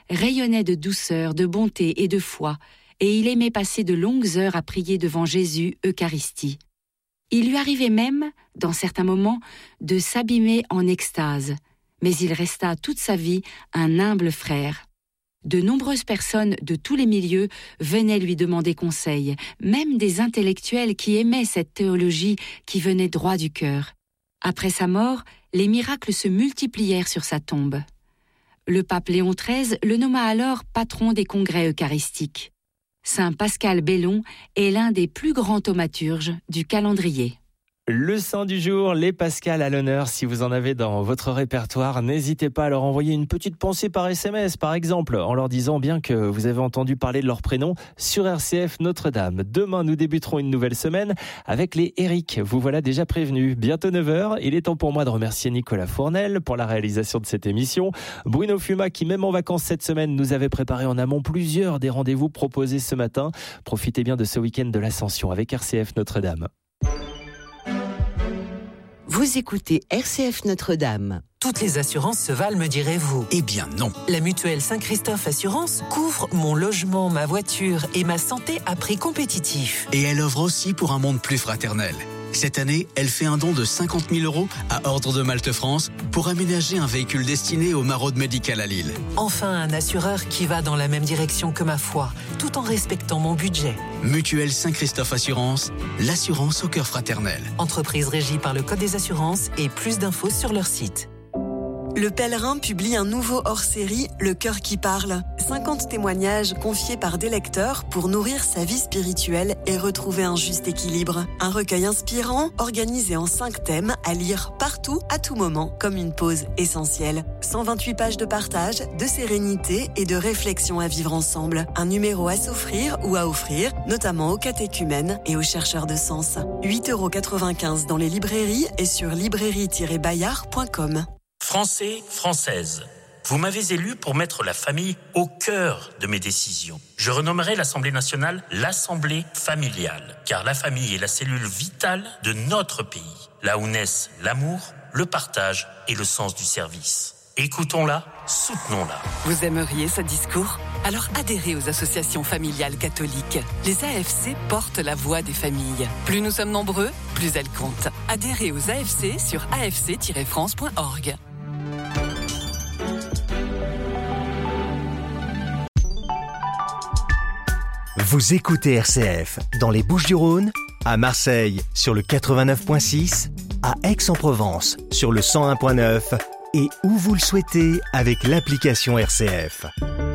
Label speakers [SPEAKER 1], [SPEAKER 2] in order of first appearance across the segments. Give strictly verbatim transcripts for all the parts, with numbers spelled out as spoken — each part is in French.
[SPEAKER 1] rayonnait de douceur, de bonté et de foi, et il aimait passer de longues heures à prier devant Jésus, Eucharistie. Il lui arrivait même, dans certains moments, de s'abîmer en extase, mais il resta toute sa vie un humble frère. De nombreuses personnes de tous les milieux venaient lui demander conseil, même des intellectuels qui aimaient cette théologie qui venait droit du cœur. Après sa mort, les miracles se multiplièrent sur sa tombe. Le pape Léon treize le nomma alors patron des congrès eucharistiques. Saint Pascal Bellon est l'un des plus grands thaumaturges du calendrier.
[SPEAKER 2] Le saint du jour, les Pascal à l'honneur. Si vous en avez dans votre répertoire, n'hésitez pas à leur envoyer une petite pensée par S M S, par exemple, en leur disant bien que vous avez entendu parler de leur prénom sur R C F Notre-Dame. Demain, nous débuterons une nouvelle semaine avec les Eric. Vous voilà déjà prévenus. Bientôt neuf heures. Il est temps pour moi de remercier Nicolas Fournel pour la réalisation de cette émission. Bruno Fuma, qui même en vacances cette semaine, nous avait préparé en amont plusieurs des rendez-vous proposés ce matin. Profitez bien de ce week-end de l'Ascension avec R C F Notre-Dame.
[SPEAKER 3] Vous écoutez R C F Notre-Dame.
[SPEAKER 4] Toutes les assurances se valent, me direz-vous.
[SPEAKER 5] Eh bien non.
[SPEAKER 4] La mutuelle Saint-Christophe Assurance couvre mon logement, ma voiture et ma santé à prix compétitif.
[SPEAKER 5] Et elle offre aussi pour un monde plus fraternel. Cette année, elle fait un don de cinquante mille euros à Ordre de Malte France pour aménager un véhicule destiné aux maraudes médicales à Lille.
[SPEAKER 4] Enfin, un assureur qui va dans la même direction que ma foi, tout en respectant mon budget.
[SPEAKER 5] Mutuelle Saint-Christophe Assurance, l'assurance au cœur fraternel.
[SPEAKER 4] Entreprise régie par le Code des assurances et plus d'infos sur leur site.
[SPEAKER 6] Le Pèlerin publie un nouveau hors-série, Le Cœur qui parle. cinquante témoignages confiés par des lecteurs pour nourrir sa vie spirituelle et retrouver un juste équilibre. Un recueil inspirant, organisé en cinq thèmes, à lire partout, à tout moment, comme une pause essentielle. cent vingt-huit pages de partage, de sérénité et de réflexion à vivre ensemble. Un numéro à s'offrir ou à offrir, notamment aux catéchumènes et aux chercheurs de sens. huit euros quatre-vingt-quinze dans les librairies et sur librairie tiret bayard point com.
[SPEAKER 7] Français, Françaises, vous m'avez élu pour mettre la famille au cœur de mes décisions. Je renommerai l'Assemblée nationale l'Assemblée familiale, car la famille est la cellule vitale de notre pays, là où naissent l'amour, le partage et le sens du service. Écoutons-la, soutenons-la.
[SPEAKER 4] Vous aimeriez ce discours ? Alors adhérez aux associations familiales catholiques. Les A F C portent la voix des familles. Plus nous sommes nombreux, plus elles comptent. Adhérez aux A F C sur a f c tiret france point org.
[SPEAKER 8] Vous écoutez R C F dans les Bouches-du-Rhône, à Marseille sur le quatre-vingt-neuf point six, à Aix-en-Provence sur le cent un point neuf et où vous le souhaitez avec l'application R C F.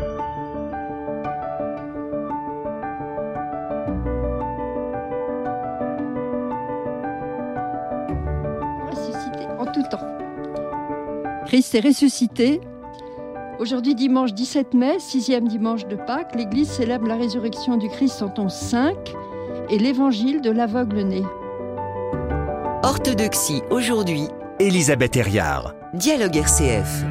[SPEAKER 9] Ressuscité en tout temps. Christ est ressuscité. Aujourd'hui, dimanche dix-sept mai, sixième dimanche de Pâques, l'Église célèbre la résurrection du Christ en ton cinq et l'évangile de l'aveugle-né.
[SPEAKER 3] Orthodoxie aujourd'hui.
[SPEAKER 8] Elisabeth Herriard.
[SPEAKER 3] Dialogue R C F.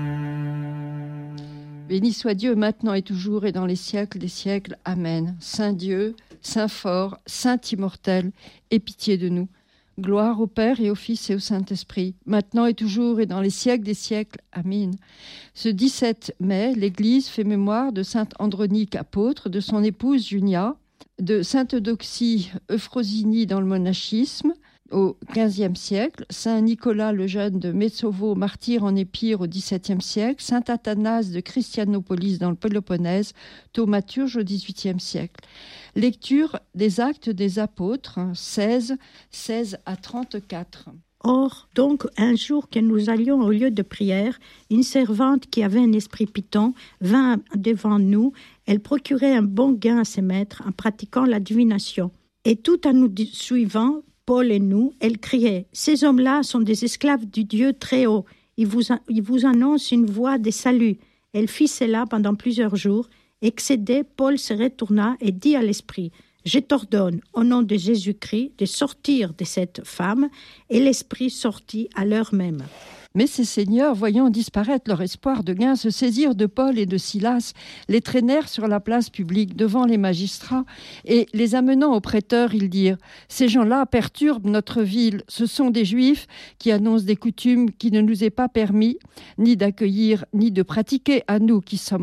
[SPEAKER 9] Béni soit Dieu maintenant et toujours et dans les siècles des siècles. Amen. Saint Dieu, Saint fort, Saint immortel, aie pitié de nous. Gloire au Père et au Fils et au Saint-Esprit, maintenant et toujours et dans les siècles des siècles. Amen. Ce dix-sept mai, l'Église fait mémoire de Sainte Andronique apôtre, de son épouse Junia, de Sainte Eudoxie Euphrosini dans le monachisme au quinzième siècle, Saint Nicolas le Jeune de Metsovo, martyr en Épire au dix-septième siècle, Saint Athanase de Christianopolis dans le Péloponnèse, thaumaturge au dix-huitième siècle. Lecture des Actes des Apôtres, seize, seize à trente-quatre.
[SPEAKER 10] Or, donc, un jour que nous allions au lieu de prière, une servante qui avait un esprit python vint devant nous. Elle procurait un bon gain à ses maîtres en pratiquant la divination. Et tout en nous suivant, Paul et nous, elle criait « Ces hommes-là sont des esclaves du Dieu très haut. Ils vous, ils vous annoncent une voie des saluts. » Elle fit cela pendant plusieurs jours. Excédé, Paul se retourna et dit à l'esprit « Je t'ordonne, au nom de Jésus-Christ, de sortir de cette femme. » Et l'esprit sortit à l'heure même.
[SPEAKER 9] Mais ces seigneurs, voyant disparaître leur espoir de gain, se saisirent de Paul et de Silas, les traînèrent sur la place publique devant les magistrats, et les amenant au prêteur, ils dirent « Ces gens-là perturbent notre ville, ce sont des Juifs qui annoncent des coutumes qui ne nous est pas permis, ni d'accueillir, ni de pratiquer à nous qui sommes